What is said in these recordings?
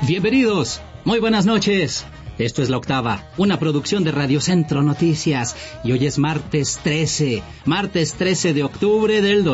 Bienvenidos, muy buenas noches. Esto es La Octava, una producción de Radio Centro Noticias. Y hoy es martes 13 de octubre del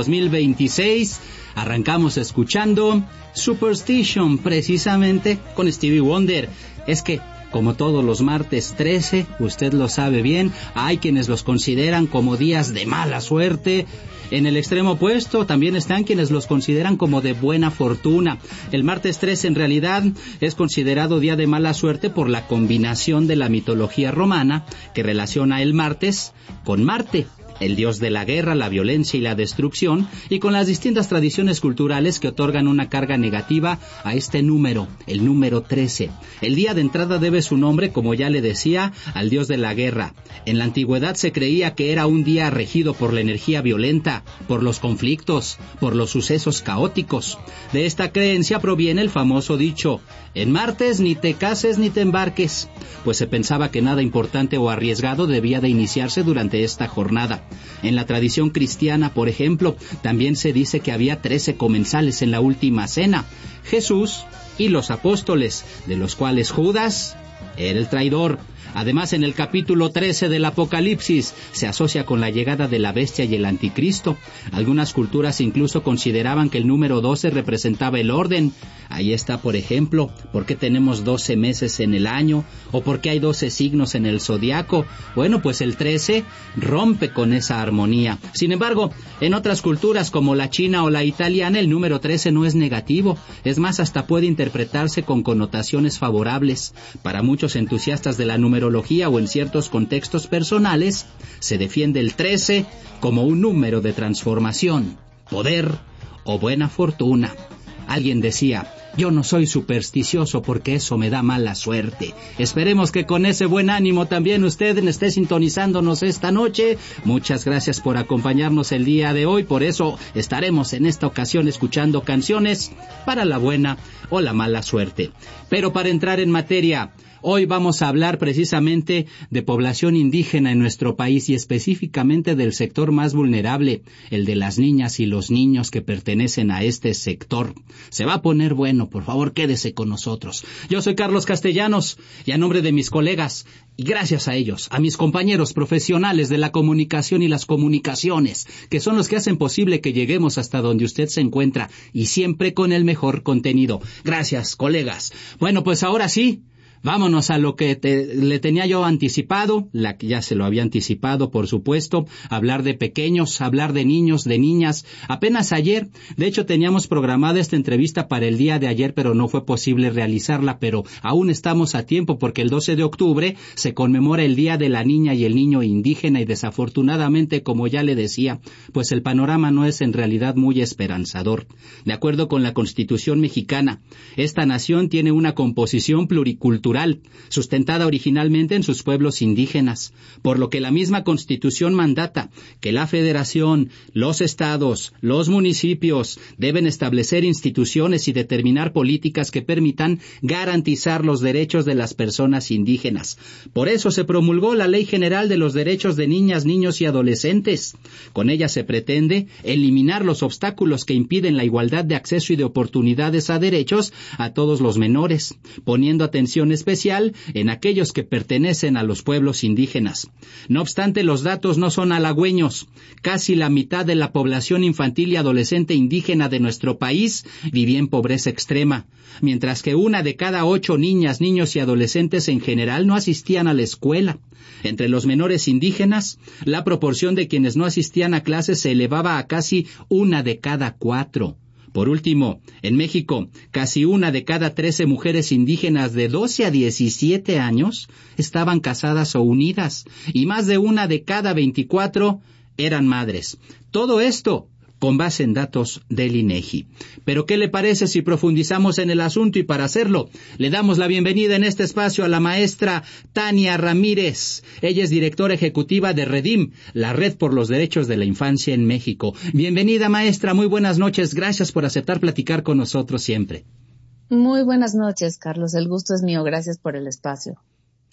2026. Arrancamos escuchando Superstition, precisamente con Stevie Wonder. Es que, como todos los martes 13, usted lo sabe bien, hay quienes los consideran como días de mala suerte. En el extremo opuesto también están quienes los consideran como de buena fortuna. El martes 13 en realidad es considerado día de mala suerte por la combinación de la mitología romana que relaciona el martes con Marte, el dios de la guerra, la violencia y la destrucción, y con las distintas tradiciones culturales que otorgan una carga negativa a este número, el número 13. El día de entrada debe su nombre, como ya le decía, al dios de la guerra. En la antigüedad se creía que era un día regido por la energía violenta, por los conflictos, por los sucesos caóticos. De esta creencia proviene el famoso dicho: en martes ni te cases ni te embarques, pues se pensaba que nada importante o arriesgado debía de iniciarse durante esta jornada. En la tradición cristiana, por ejemplo, también se dice que había 13 comensales en la última cena: Jesús y los apóstoles, de los cuales Judas era el traidor. Además, en el capítulo 13 del Apocalipsis se asocia con la llegada de la bestia y el anticristo. Algunas culturas incluso consideraban que el número 12 representaba el orden. Ahí está, por ejemplo, por qué tenemos 12 meses en el año, o por qué hay 12 signos en el zodiaco. Bueno, pues el 13 rompe con esa armonía. Sin embargo, en otras culturas como la china o la italiana, el número 13 no es negativo. Es más, hasta puede interpretarse con connotaciones favorables. Para muchos entusiastas de la numerología o en ciertos contextos personales, se defiende el 13 como un número de transformación, poder o buena fortuna. Alguien decía: yo no soy supersticioso porque eso me da mala suerte. Esperemos que con ese buen ánimo también usted esté sintonizándonos esta noche. Muchas gracias por acompañarnos el día de hoy. Por eso estaremos en esta ocasión escuchando canciones para la buena o la mala suerte. Pero para entrar en materia, hoy vamos a hablar precisamente de población indígena en nuestro país y específicamente del sector más vulnerable, el de las niñas y los niños que pertenecen a este sector. Se va a poner bueno, por favor, quédese con nosotros. Yo soy Carlos Castellanos y a nombre de mis colegas, y gracias a ellos, a mis compañeros profesionales de la comunicación y las comunicaciones, que son los que hacen posible que lleguemos hasta donde usted se encuentra y siempre con el mejor contenido. Gracias, colegas. Bueno, pues ahora sí, vámonos a lo que le tenía yo anticipado, la que ya se lo había anticipado, por supuesto, hablar de pequeños, hablar de niños, de niñas. Apenas ayer, de hecho, teníamos programada esta entrevista para el día de ayer, pero no fue posible realizarla, pero aún estamos a tiempo porque el 12 de octubre se conmemora el Día de la Niña y el Niño Indígena y desafortunadamente, como ya le decía, pues el panorama no es en realidad muy esperanzador. De acuerdo con la Constitución mexicana, esta nación tiene una composición pluricultural sustentada originalmente en sus pueblos indígenas, por lo que la misma Constitución mandata que la Federación, los estados, los municipios deben establecer instituciones y determinar políticas que permitan garantizar los derechos de las personas indígenas. Por eso se promulgó la Ley General de los Derechos de Niñas, Niños y Adolescentes. Con ella se pretende eliminar los obstáculos que impiden la igualdad de acceso y de oportunidades a derechos a todos los menores, poniendo atención especial en aquellos que pertenecen a los pueblos indígenas. No obstante, los datos no son halagüeños. Casi la mitad de la población infantil y adolescente indígena de nuestro país vivía en pobreza extrema, mientras que 1 de cada 8 niñas, niños y adolescentes en general no asistían a la escuela. Entre los menores indígenas, la proporción de quienes no asistían a clases se elevaba a casi 1 de cada 4. Por último, en México, casi 1 de cada 13 mujeres indígenas de 12 a 17 años estaban casadas o unidas, y más de 1 de cada 24 eran madres. Todo esto con base en datos del INEGI. Pero ¿qué le parece si profundizamos en el asunto? Y para hacerlo, le damos la bienvenida en este espacio a la maestra Tania Ramírez. Ella es directora ejecutiva de REDIM, la Red por los Derechos de la Infancia en México. Bienvenida, maestra, muy buenas noches. Gracias por aceptar platicar con nosotros siempre. Muy buenas noches, Carlos. El gusto es mío. Gracias por el espacio.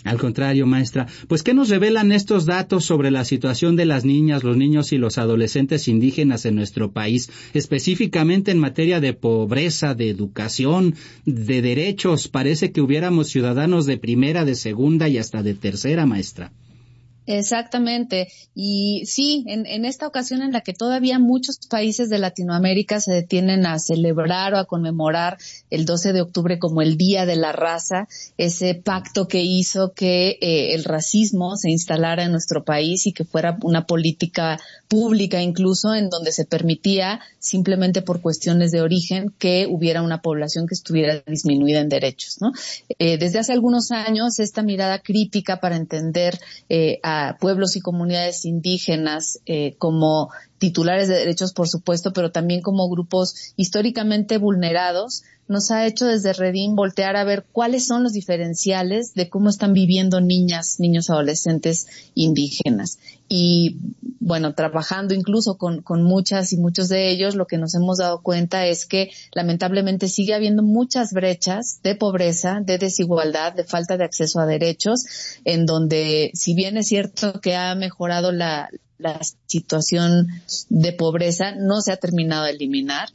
Al contrario, maestra, pues ¿qué nos revelan estos datos sobre la situación de las niñas, los niños y los adolescentes indígenas en nuestro país, específicamente en materia de pobreza, de educación, de derechos? Parece que hubiéramos ciudadanos de primera, de segunda y hasta de tercera, maestra. Exactamente. Y sí, en esta ocasión en la que todavía muchos países de Latinoamérica se detienen a celebrar o a conmemorar el 12 de octubre como el Día de la Raza, ese pacto que hizo que el racismo se instalara en nuestro país y que fuera una política pública incluso en donde se permitía simplemente por cuestiones de origen que hubiera una población que estuviera disminuida en derechos, ¿no? Desde hace algunos años esta mirada crítica para entender a pueblos y comunidades indígenas como titulares de derechos, por supuesto, pero también como grupos históricamente vulnerados, nos ha hecho desde Redim voltear a ver cuáles son los diferenciales de cómo están viviendo niñas, niños, adolescentes indígenas. Y bueno, trabajando incluso con muchas y muchos de ellos, lo que nos hemos dado cuenta es que lamentablemente sigue habiendo muchas brechas de pobreza, de desigualdad, de falta de acceso a derechos, en donde si bien es cierto que ha mejorado la situación de pobreza, no se ha terminado de eliminar.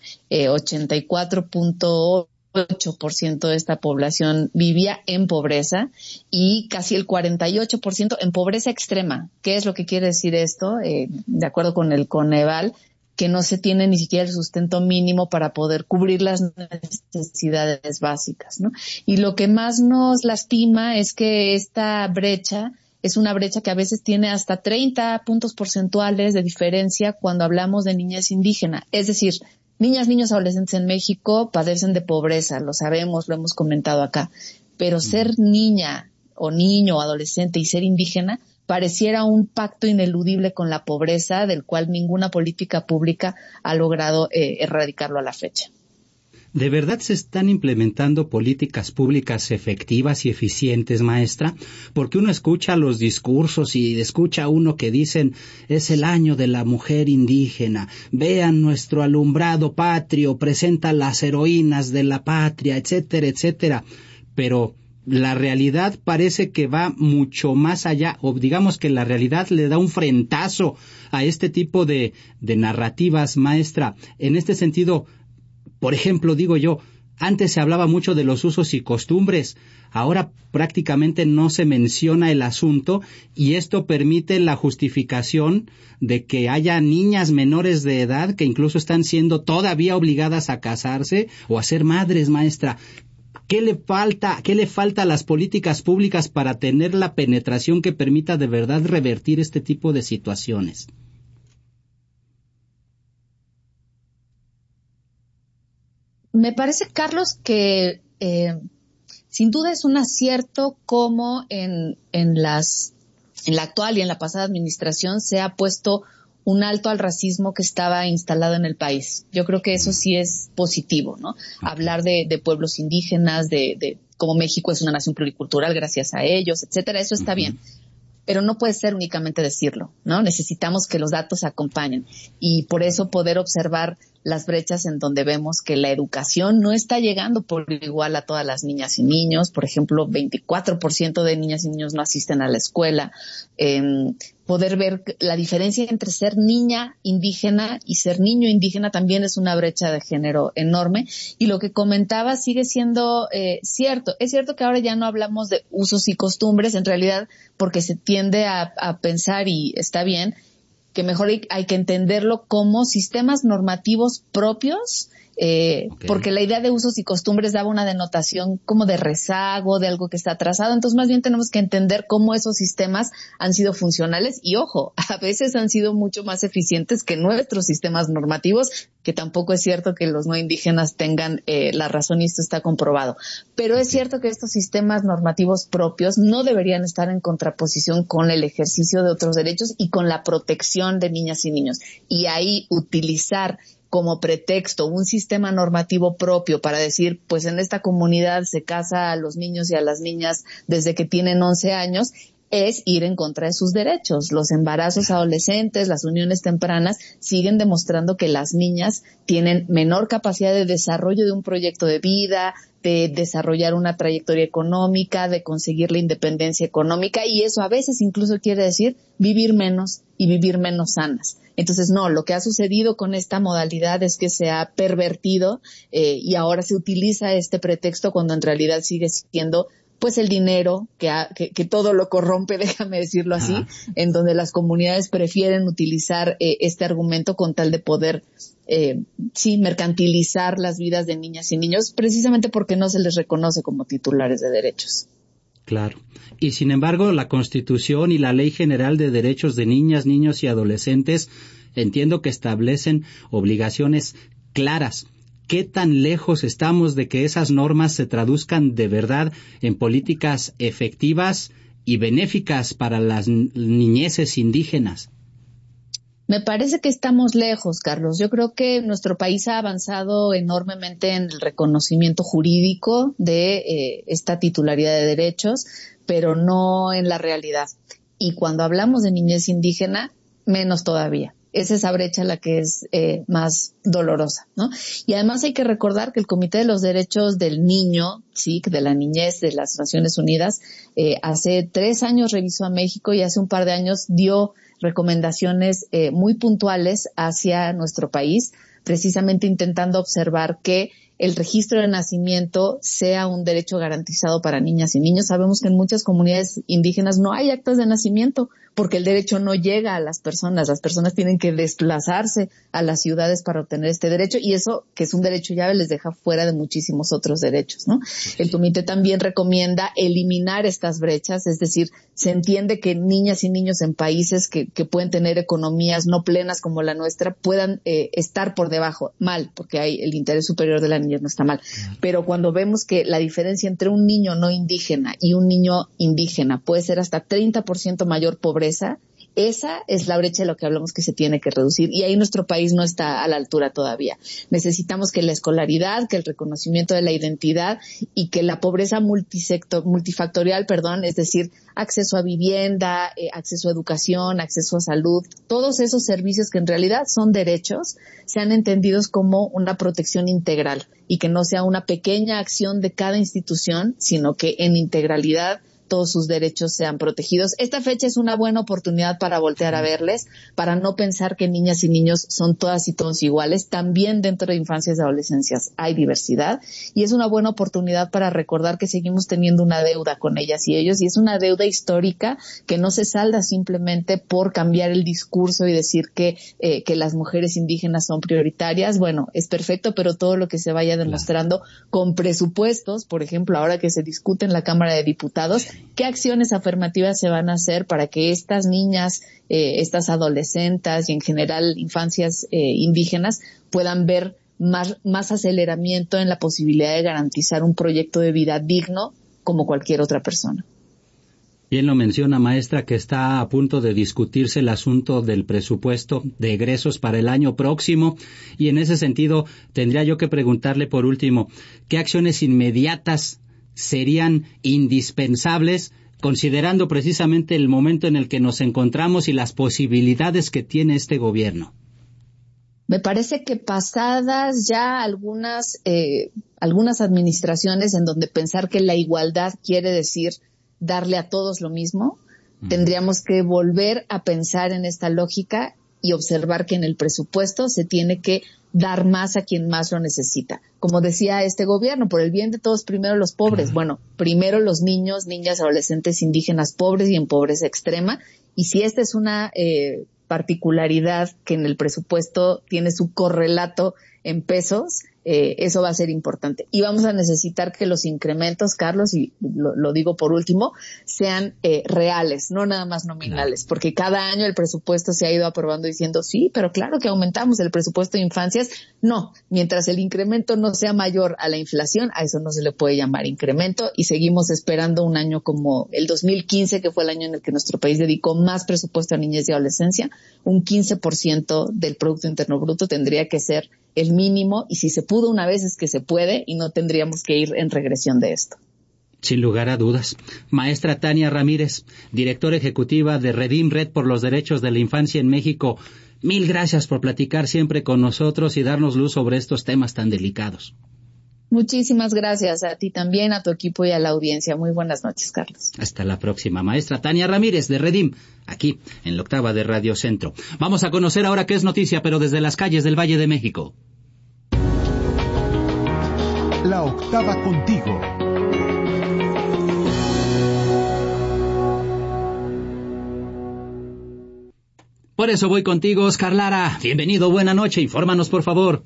84.8% de esta población vivía en pobreza y casi el 48% en pobreza extrema. ¿Qué es lo que quiere decir esto? De acuerdo con el Coneval, que no se tiene ni siquiera el sustento mínimo para poder cubrir las necesidades básicas, ¿no? Y lo que más nos lastima es que esta brecha es una brecha que a veces tiene hasta 30 puntos porcentuales de diferencia cuando hablamos de niñez indígena. Es decir, niñas, niños, adolescentes en México padecen de pobreza, lo sabemos, lo hemos comentado acá. Pero ser niña o niño o adolescente y ser indígena pareciera un pacto ineludible con la pobreza del cual ninguna política pública ha logrado erradicarlo a la fecha. ¿De verdad se están implementando políticas públicas efectivas y eficientes, maestra? Porque uno escucha los discursos y escucha a uno que dicen es el año de la mujer indígena, vean nuestro alumbrado patrio, presenta las heroínas de la patria, etcétera, etcétera. Pero la realidad parece que va mucho más allá, o digamos que la realidad le da un frentazo a este tipo de narrativas, maestra. En este sentido, por ejemplo, digo yo, antes se hablaba mucho de los usos y costumbres, ahora prácticamente no se menciona el asunto y esto permite la justificación de que haya niñas menores de edad que incluso están siendo todavía obligadas a casarse o a ser madres, maestra. ¿Qué le falta a las políticas públicas para tener la penetración que permita de verdad revertir este tipo de situaciones? Me parece, Carlos, que sin duda es un acierto cómo en la actual y en la pasada administración se ha puesto un alto al racismo que estaba instalado en el país. Yo creo que eso sí es positivo, ¿no? Hablar de pueblos indígenas, de cómo México es una nación pluricultural gracias a ellos, etcétera, eso está bien. Pero no puede ser únicamente decirlo, ¿no? Necesitamos que los datos acompañen y por eso poder observar las brechas en donde vemos que la educación no está llegando por igual a todas las niñas y niños. Por ejemplo, 24% de niñas y niños no asisten a la escuela. Poder ver la diferencia entre ser niña indígena y ser niño indígena también es una brecha de género enorme. Y lo que comentaba sigue siendo cierto. Es cierto que ahora ya no hablamos de usos y costumbres, en realidad, porque se tiende a pensar, y está bien, que mejor hay que entenderlo como sistemas normativos propios, porque la idea de usos y costumbres daba una denotación como de rezago, de algo que está atrasado. Entonces, más bien tenemos que entender cómo esos sistemas han sido funcionales y, ojo, a veces han sido mucho más eficientes que nuestros sistemas normativos, que tampoco es cierto que los no indígenas tengan la razón y esto está comprobado. Pero es cierto que estos sistemas normativos propios no deberían estar en contraposición con el ejercicio de otros derechos y con la protección de niñas y niños. Y ahí utilizar como pretexto un sistema normativo propio para decir, pues en esta comunidad se casa a los niños y a las niñas desde que tienen 11 años, es ir en contra de sus derechos. Los embarazos adolescentes, las uniones tempranas siguen demostrando que las niñas tienen menor capacidad de desarrollo de un proyecto de vida, de desarrollar una trayectoria económica, de conseguir la independencia económica, y eso a veces incluso quiere decir vivir menos y vivir menos sanas. Entonces, no, lo que ha sucedido con esta modalidad es que se ha pervertido y ahora se utiliza este pretexto cuando en realidad sigue siendo pues el dinero que todo lo corrompe, déjame decirlo así, en donde las comunidades prefieren utilizar este argumento con tal de poder mercantilizar las vidas de niñas y niños, precisamente porque no se les reconoce como titulares de derechos. Claro. Y sin embargo, la Constitución y la Ley General de Derechos de Niñas, Niños y Adolescentes entiendo que establecen obligaciones claras. ¿Qué tan lejos estamos de que esas normas se traduzcan de verdad en políticas efectivas y benéficas para las niñeces indígenas? Me parece que estamos lejos, Carlos. Yo creo que nuestro país ha avanzado enormemente en el reconocimiento jurídico de esta titularidad de derechos, pero no en la realidad. Y cuando hablamos de niñez indígena, menos todavía. Es esa brecha la que es más dolorosa, ¿no? Y además hay que recordar que el Comité de los Derechos del Niño, sí, de la niñez de las Naciones Unidas, hace 3 años revisó a México y hace un par de años dio recomendaciones muy puntuales hacia nuestro país, precisamente intentando observar que el registro de nacimiento sea un derecho garantizado para niñas y niños. Sabemos que en muchas comunidades indígenas no hay actas de nacimiento porque el derecho no llega a las personas tienen que desplazarse a las ciudades para obtener este derecho, y eso, que es un derecho llave, les deja fuera de muchísimos otros derechos, ¿no? El comité también recomienda eliminar estas brechas, es decir, se entiende que niñas y niños en países que pueden tener economías no plenas como la nuestra puedan estar por debajo, mal, porque hay el interés superior de la niñez no está mal, pero cuando vemos que la diferencia entre un niño no indígena y un niño indígena puede ser hasta 30% mayor pobreza, esa es la brecha de lo que hablamos que se tiene que reducir, y ahí nuestro país no está a la altura todavía. Necesitamos que la escolaridad, que el reconocimiento de la identidad y que la pobreza multifactorial, es decir, acceso a vivienda, acceso a educación, acceso a salud, todos esos servicios que en realidad son derechos, sean entendidos como una protección integral y que no sea una pequeña acción de cada institución, sino que en integralidad todos sus derechos sean protegidos. Esta fecha es una buena oportunidad para voltear a verles, para no pensar que niñas y niños son todas y todos iguales. También dentro de infancias y adolescencias hay diversidad, y es una buena oportunidad para recordar que seguimos teniendo una deuda con ellas y ellos, y es una deuda histórica que no se salda simplemente por cambiar el discurso y decir que las mujeres indígenas son prioritarias. Bueno, es perfecto, pero todo lo que se vaya demostrando con presupuestos, por ejemplo, ahora que se discute en la Cámara de Diputados, ¿qué acciones afirmativas se van a hacer para que estas niñas, estas adolescentes y en general infancias indígenas puedan ver más aceleramiento en la posibilidad de garantizar un proyecto de vida digno como cualquier otra persona? Bien lo menciona, maestra, que está a punto de discutirse el asunto del presupuesto de egresos para el año próximo, y en ese sentido tendría yo que preguntarle por último, ¿qué acciones inmediatas serían indispensables, considerando precisamente el momento en el que nos encontramos y las posibilidades que tiene este gobierno? Me parece que pasadas ya algunas administraciones en donde pensar que la igualdad quiere decir darle a todos lo mismo, tendríamos que volver a pensar en esta lógica y observar que en el presupuesto se tiene que dar más a quien más lo necesita. Como decía este gobierno, por el bien de todos, primero los pobres. Bueno, primero los niños, niñas, adolescentes indígenas pobres y en pobreza extrema. Y si esta es una particularidad que en el presupuesto tiene su correlato en pesos, eso va a ser importante. Y vamos a necesitar que los incrementos, Carlos, y lo digo por último, sean reales, no nada más nominales, porque cada año el presupuesto se ha ido aprobando diciendo, sí, pero claro que aumentamos el presupuesto de infancias. No, mientras el incremento no sea mayor a la inflación, a eso no se le puede llamar incremento, y seguimos esperando un año como el 2015, que fue el año en el que nuestro país dedicó más presupuesto a niñez y adolescencia. Un 15% del Producto Interno Bruto tendría que ser el mínimo, y si se pudo una vez es que se puede, y no tendríamos que ir en regresión de esto. Sin lugar a dudas. Maestra Tania Ramírez, directora ejecutiva de Redim, Red por los Derechos de la Infancia en México, mil gracias por platicar siempre con nosotros y darnos luz sobre estos temas tan delicados. Muchísimas gracias a ti también, a tu equipo y a la audiencia. Muy buenas noches, Carlos. Hasta la próxima. Maestra Tania Ramírez de Redim, aquí en la octava de Radio Centro. Vamos a conocer ahora qué es noticia, pero desde las calles del Valle de México. La octava contigo. Por eso voy contigo, Oscar Lara. Bienvenido, buena noche. Infórmanos, por favor.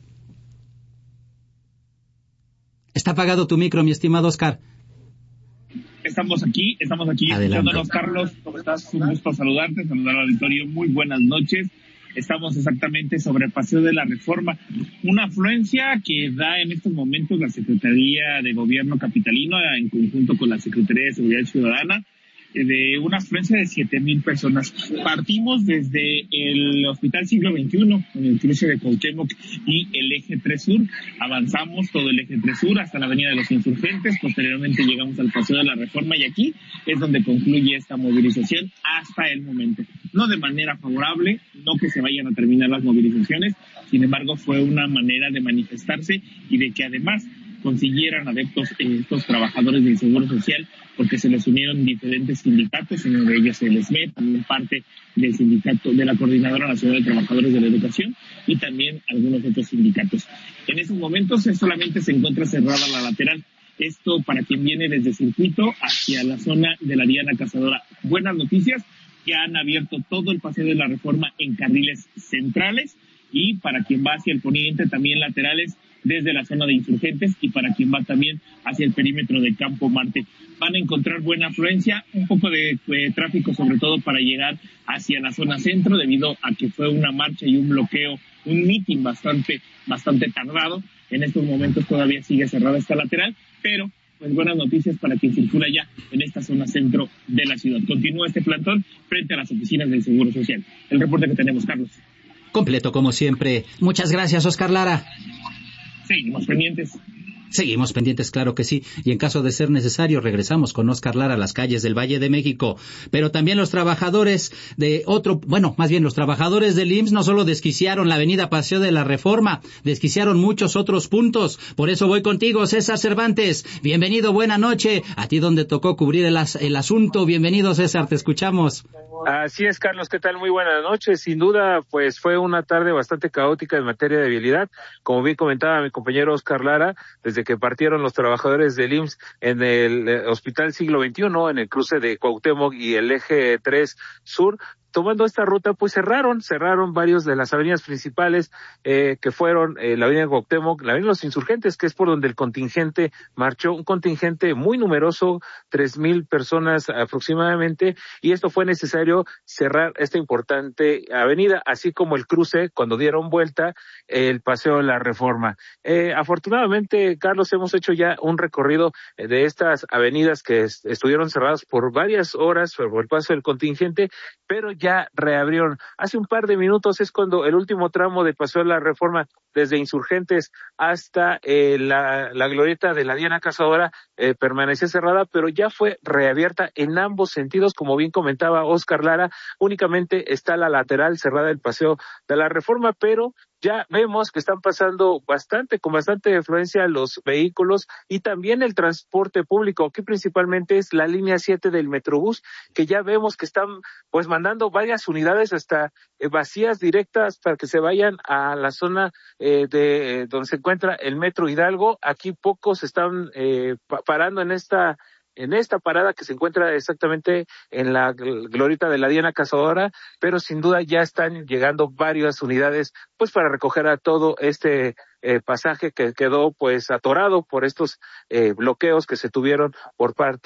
Está apagado tu micro, mi estimado Oscar. Estamos aquí escuchándonos. Carlos, ¿cómo estás? Un gusto saludarte, saludar al auditorio. Muy buenas noches. Estamos exactamente sobre el Paseo de la Reforma. Una afluencia que da en estos momentos la Secretaría de Gobierno capitalino en conjunto con la Secretaría de Seguridad Ciudadana, de una afluencia de 7,000 personas. Partimos desde el Hospital Siglo XXI, en el cruce de Cuauhtémoc y el Eje 3 Sur. Avanzamos todo el Eje 3 Sur hasta la Avenida de los Insurgentes. Posteriormente llegamos al Paseo de la Reforma y aquí es donde concluye esta movilización hasta el momento. No de manera favorable, no que se vayan a terminar las movilizaciones, sin embargo fue una manera de manifestarse y de que además consiguieran adeptos estos trabajadores del Seguro Social, porque se les unieron diferentes sindicatos, uno de ellos el SME, también parte del sindicato de la Coordinadora Nacional de Trabajadores de la Educación y también algunos otros sindicatos. En esos momentos solamente se encuentra cerrada la lateral. Esto para quien viene desde el circuito hacia la zona de la Diana Cazadora. Buenas noticias, que han abierto todo el Paseo de la Reforma en carriles centrales y para quien va hacia el poniente también laterales desde la zona de Insurgentes y para quien va también hacia el perímetro de Campo Marte. Van a encontrar buena afluencia, un poco de tráfico sobre todo para llegar hacia la zona centro debido a que fue una marcha y un bloqueo, un mitin bastante tardado. En estos momentos todavía sigue cerrada esta lateral, pero pues buenas noticias para quien circula ya en esta zona centro de la ciudad. Continúa este plantón frente a las oficinas del Seguro Social. El reporte que tenemos, Carlos. Completo como siempre. Muchas gracias, Oscar Lara. Seguimos pendientes. Seguimos pendientes, claro que sí, y en caso de ser necesario regresamos con Oscar Lara a las calles del Valle de México. Pero también los trabajadores los trabajadores del IMSS no solo desquiciaron la avenida Paseo de la Reforma, desquiciaron muchos otros puntos. Por eso voy contigo, César Cervantes. Bienvenido, buena noche. A ti donde tocó cubrir el asunto. Bienvenido, César, te escuchamos. Así es, Carlos, ¿qué tal? Muy buenas noches. Sin duda, pues fue una tarde bastante caótica en materia de vialidad. Como bien comentaba mi compañero Oscar Lara, desde que partieron los trabajadores del IMSS en el Hospital Siglo XXI, en el cruce de Cuauhtémoc y el Eje 3 Sur, tomando esta ruta, pues cerraron varios de las avenidas principales, que fueron la avenida Cuauhtémoc, la avenida Los Insurgentes, que es por donde el contingente marchó, un contingente muy numeroso, 3,000 personas aproximadamente, y esto fue necesario cerrar esta importante avenida, así como el cruce, cuando dieron vuelta, el Paseo de la Reforma. Afortunadamente, Carlos, hemos hecho ya un recorrido de estas avenidas que estuvieron cerradas por varias horas por el paso del contingente, pero ya reabrieron. Hace un par de minutos es cuando el último tramo de Paseo de la Reforma desde Insurgentes hasta la glorieta de la Diana Cazadora permaneció cerrada, pero ya fue reabierta en ambos sentidos, como bien comentaba Oscar Lara. Únicamente está la lateral cerrada del Paseo de la Reforma, pero ya vemos que están pasando con bastante afluencia los vehículos y también el transporte público, que principalmente es la línea 7 del Metrobús, que ya vemos que están pues mandando varias unidades hasta vacías directas para que se vayan a la zona de donde se encuentra el Metro Hidalgo. Aquí pocos están parando en esta parada que se encuentra exactamente en la glorieta de la Diana Cazadora, pero sin duda ya están llegando varias unidades pues para recoger a todo este pasaje que quedó pues atorado por estos bloqueos que se tuvieron por parte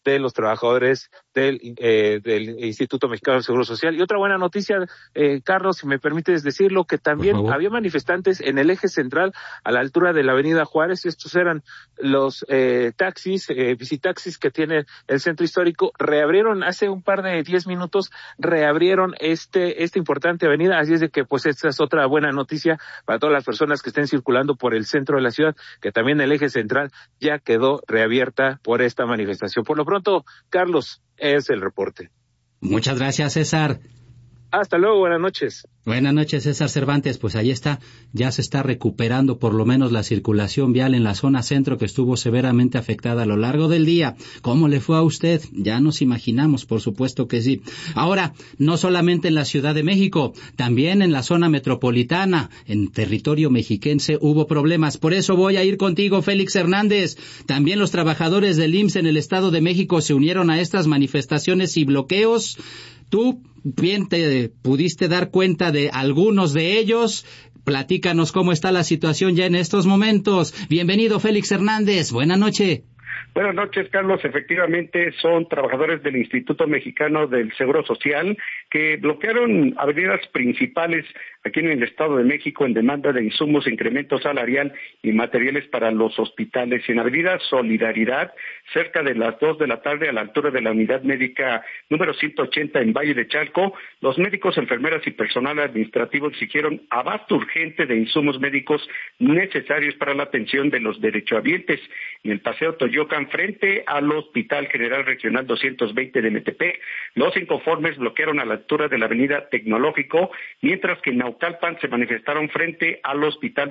de los trabajadores del Instituto Mexicano del Seguro Social. Y otra buena noticia, Carlos, si me permites decirlo, que también había manifestantes en el eje central a la altura de la Avenida Juárez. Estos eran los taxis, visitaxis que tiene el centro histórico. Reabrieron hace un par de 10 minutos, reabrieron esta importante avenida. Así es de que pues esta es otra buena noticia para todas las personas que estén circulando por el centro de la ciudad, que también el eje central ya quedó reabierta por esta manifestación. Por lo pronto, Carlos, es el reporte. Muchas gracias, César. Hasta luego, buenas noches. Buenas noches, César Cervantes. Pues ahí está, ya se está recuperando por lo menos la circulación vial en la zona centro, que estuvo severamente afectada a lo largo del día. ¿Cómo le fue a usted? Ya nos imaginamos, por supuesto que sí. Ahora, no solamente en la Ciudad de México, también en la zona metropolitana, en territorio mexiquense, hubo problemas. Por eso voy a ir contigo, Félix Hernández. También los trabajadores del IMSS en el Estado de México se unieron a estas manifestaciones y bloqueos. Tú bien te pudiste dar cuenta de algunos de ellos. Platícanos cómo está la situación ya en estos momentos. Bienvenido, Félix Hernández. Buenas noches. Buenas noches, Carlos. Efectivamente, son trabajadores del Instituto Mexicano del Seguro Social que bloquearon avenidas principales aquí en el Estado de México en demanda de insumos, incremento salarial y materiales para los hospitales. En Avenida Solidaridad, cerca de las 2 de la tarde, a la altura de la unidad médica número 180 en Valle de Chalco, los médicos, enfermeras y personal administrativo exigieron abasto urgente de insumos médicos necesarios para la atención de los derechohabientes. En el Paseo Toyocan, frente al Hospital General Regional 220 de Metepec, los inconformes bloquearon a la altura de la Avenida Tecnológico, mientras que en Naucalpan se manifestaron frente al Hospital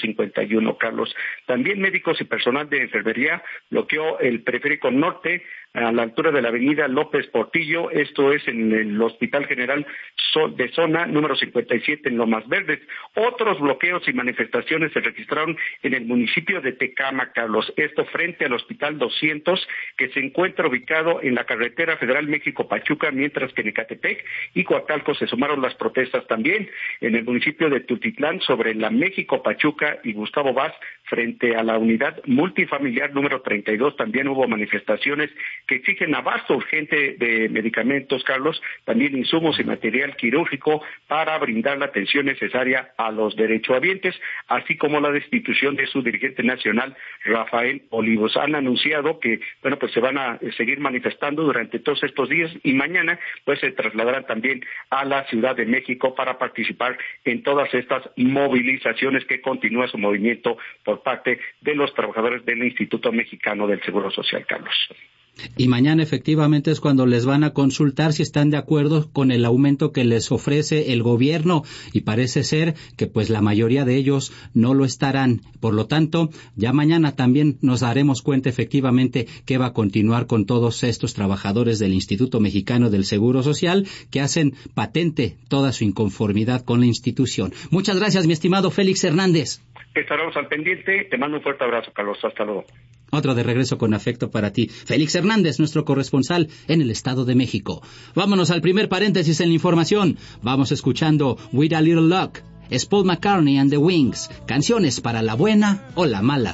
251, Carlos. También médicos y personal de enfermería bloqueó el Periférico Norte a la altura de la Avenida López Portillo, esto es en el Hospital General de Zona número 57 en Lomas Verdes. Otros bloqueos y manifestaciones se registraron en el municipio de Tecámac, Carlos, esto frente al Hospital 200, que se encuentra ubicado en la carretera federal México-Pachuca, mientras que en Ecatepec y Coacalco se sumaron las protestas también. En el municipio de Tultitlán, sobre la México-Pachuca y Gustavo Vaz, frente a la unidad multifamiliar número 32, también hubo manifestaciones que exigen abasto urgente de medicamentos, Carlos, también insumos y material quirúrgico para brindar la atención necesaria a los derechohabientes, así como la destitución de su dirigente nacional, Rafael Olivos. Han anunciado que, pues se van a seguir manifestando durante todos estos días y mañana, pues se trasladarán también a la Ciudad de México para participar en todas estas movilizaciones que continúa su movimiento por parte de los trabajadores del Instituto Mexicano del Seguro Social, Carlos. Y mañana efectivamente es cuando les van a consultar si están de acuerdo con el aumento que les ofrece el gobierno, y parece ser que pues la mayoría de ellos no lo estarán. Por lo tanto, ya mañana también nos daremos cuenta efectivamente qué va a continuar con todos estos trabajadores del Instituto Mexicano del Seguro Social que hacen patente toda su inconformidad con la institución. Muchas gracias, mi estimado Félix Hernández. Estaremos al pendiente. Te mando un fuerte abrazo, Carlos. Hasta luego. Otro de regreso con afecto para ti. Félix Hernández, nuestro corresponsal en el Estado de México. Vámonos al primer paréntesis en la información. Vamos escuchando With a Little Luck. Es Paul McCartney and the Wings. Canciones para la buena o la mala.